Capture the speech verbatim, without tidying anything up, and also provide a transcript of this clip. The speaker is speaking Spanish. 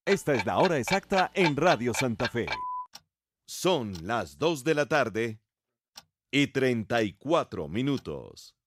Esta es la hora exacta en Radio Santa Fe. Son las dos de la tarde y treinta y cuatro minutos.